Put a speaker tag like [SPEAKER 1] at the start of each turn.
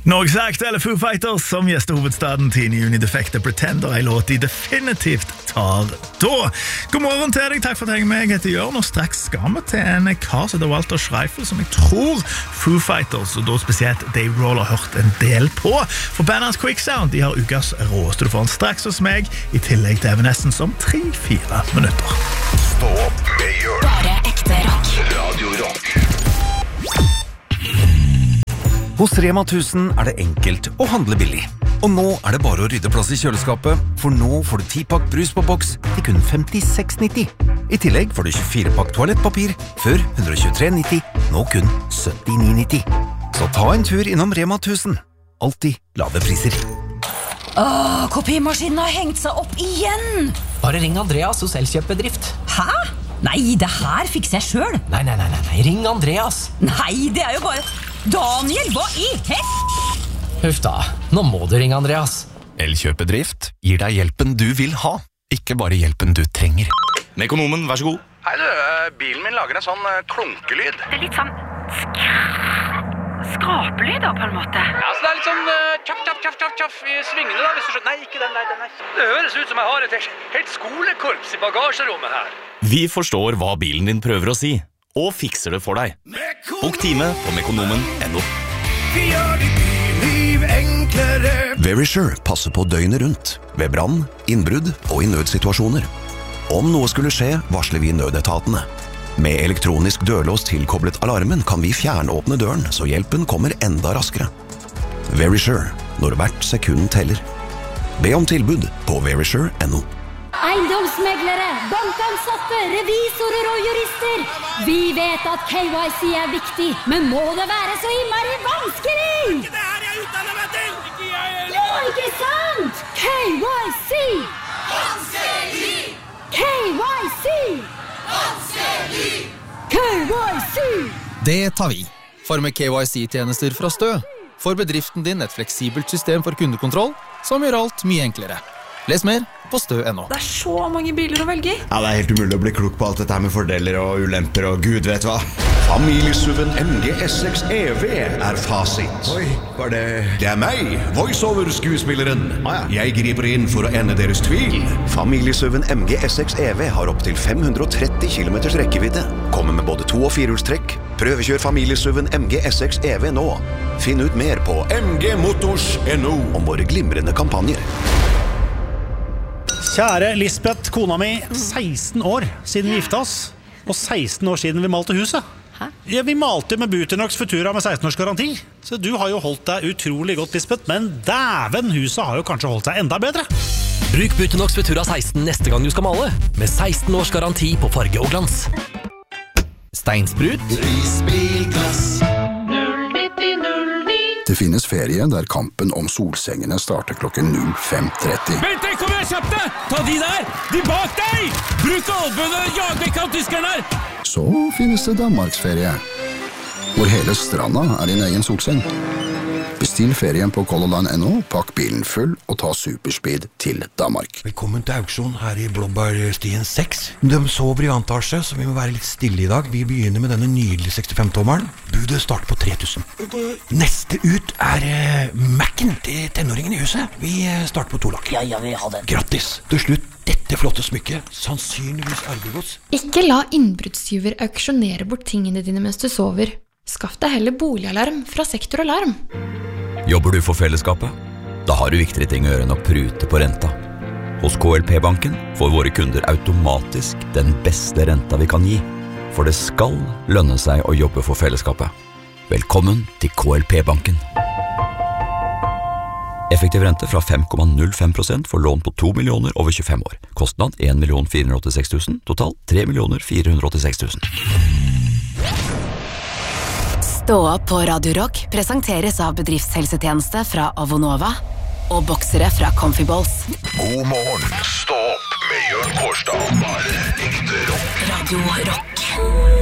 [SPEAKER 1] Norges aktuelle Foo Fighters som gjester hovedstaden 10. juni. Defected Pretender, en låt de definitivt tar da. God morgen til deg, takk for at jeg heter Jørn, og straks skal vi til en kar som heter Walter Schreifel, som jeg tror Foo Fighters, og da spesielt Dave Grohl, har hørt en del på. For bandet hans Quicksound, de har ukas råeste. Du får han straks hos meg, i tillegg til Evanescence om 3-4 minutter.
[SPEAKER 2] Stå opp med Jørn.
[SPEAKER 3] Bare ekte rock.
[SPEAKER 2] Radio Rock.
[SPEAKER 4] Hos Rema 1000 det enkelt å handle billig. Og nå det bare å rydde plass i kjøleskapet, for nå får du 10-pakk brus på boks til kun 56,90. I tillegg får du 24-pakk toalettpapir før 123,90, nå kun 79,90. Så ta en tur innom Rema 1000. Alltid lave priser.
[SPEAKER 3] Kopimaskinen har hengt seg opp igjen!
[SPEAKER 5] Bare ring Andreas hos Elkjøp-bedrift.
[SPEAKER 3] Hæ? Nei, det her fikser jeg selv.
[SPEAKER 5] Nei, ring Andreas.
[SPEAKER 3] Nei, det jo bare... Daniel, hva i
[SPEAKER 5] Huff da, nå må du ringe Andreas.
[SPEAKER 4] Elkjøp-bedrift gir deg hjelpen du vil ha, ikke bare hjelpen du trenger.
[SPEAKER 6] Mekonomen, vær så god.
[SPEAKER 7] Hei du, bilen min lager en sånn klunkelyd.
[SPEAKER 8] Det litt sånn skrapelyd da, på en måte.
[SPEAKER 7] Ja, så det litt sånn tjaff i svingene da, hvis du skjønner. Nei, ikke den. Det høres ut som jeg har et helt skolekorps i bagasjerommet her.
[SPEAKER 6] Vi forstår hva bilen din prøver å si, og fikser det for deg. Bok time på mekonomen.no.
[SPEAKER 2] Vi gjør ditt liv enklere.
[SPEAKER 9] Verisure passer på døgnet rundt, ved brann, innbrudd og i nødsituasjoner. Om noe skulle skje, varsler vi nødetatene. Med elektronisk dørlås tilkoblet alarmen kan vi fjernåpne døren, så hjelpen kommer enda raskere. Verisure, når hvert sekund teller. Be om tilbud på verisure.no.
[SPEAKER 10] Eiendomsmeglere, bankansatte, revisorer og jurister. Vi vet at KYC viktig, men må det være så innmari vanskelig?
[SPEAKER 2] Det her jeg utdanner meg til! Ikke jeg heller!
[SPEAKER 10] Ja, ikke sant? KYC!
[SPEAKER 2] Vanskelig!
[SPEAKER 10] KYC!
[SPEAKER 2] Vanskelig!
[SPEAKER 10] KYC!
[SPEAKER 11] Det tar vi. For med KYC-tjenester fra Stø får bedriften din et fleksibelt system for kundekontroll som gjør alt mye enklere. Les mer på stø.no.
[SPEAKER 8] Det så mange biler å velge i.
[SPEAKER 12] Ja, det helt umulig å bli klok på alt dette her med fordeler og ulemper og gud vet hva.
[SPEAKER 2] Familiesuven MG S6 EV fasit.
[SPEAKER 12] Oi, var det...
[SPEAKER 2] Det meg, voiceover-skuespilleren. Jeg griper inn for å ende deres tvil.
[SPEAKER 9] Familiesuven MG S6 EV har opp til 530 km rekkevidde. Kommer med både 2- og 4-hjulstrekk. Prøvekjør familiesuven MG S6 EV nå. Finn ut mer på
[SPEAKER 2] mgmotors.no
[SPEAKER 9] om våre glimrende kampanjer.
[SPEAKER 13] Kjære Lisbeth, kona mi, 16 år siden vi gifte oss, og 16 år siden vi malte huset.
[SPEAKER 8] Hæ?
[SPEAKER 13] Ja, vi malte med Buternox Futura med 16 års garanti, så du har jo holdt deg utrolig godt, Lisbeth, men dæven, huset har jo kanskje holdt seg enda bedre.
[SPEAKER 14] Bruk Buternox Futura 16 neste gang du skal male, med 16 års garanti på farge og glans.
[SPEAKER 11] Steinsprut.
[SPEAKER 2] Risbilglass.
[SPEAKER 15] Det finnes ferie der kampen om solsengene starter klokken 05:30.
[SPEAKER 16] Vent deg, kom igjen, kjapt deg! Ta de der! De bak deg! Bruk albønene, jag vekk av tyskerne her!
[SPEAKER 15] Så finnes det Danmarksferie, hvor hele stranda din egen solseng. Bestill ferien på colorline.no, pakk bilen full og ta superspeed til Danmark.
[SPEAKER 17] Velkommen til auksjon her i Blåbærstien 6. De sover i antasje, så vi må være litt stille i dag. Vi begynner med denne nydelige 65-tommeren. Budet starter på 3000. Neste ut Mac-en til tenåringen i huset. Vi starter på 2 lakk.
[SPEAKER 3] Ja, vi har den.
[SPEAKER 17] Grattis! Til slutt, dette flotte smykket. Sannsynligvis arvegods.
[SPEAKER 18] Ikke la innbruddstyver auksjonere bort tingene dine mens du sover. Skaff deg heller boligalarm fra Sektoralarm.
[SPEAKER 19] Jobber du for fellesskapet? Da har du viktigere ting å gjøre enn å prute på renta. Hos KLP-banken får våre kunder automatisk den beste renta vi kan gi. For det skal lønne seg å jobbe for fellesskapet. Velkommen til KLP-banken. Effektiv rente fra 5,05% for lån på 2 millioner over 25 år. Kostnad 1.486.000, total 3.486.000.
[SPEAKER 3] Stå opp på Radio Rock presenteres av bedriftshelsetjeneste fra Avonova og boksere fra Comfy Balls.
[SPEAKER 2] God morgen, stå opp med Jørn Kårstad. Bare ekte rock.
[SPEAKER 3] Radio Rock.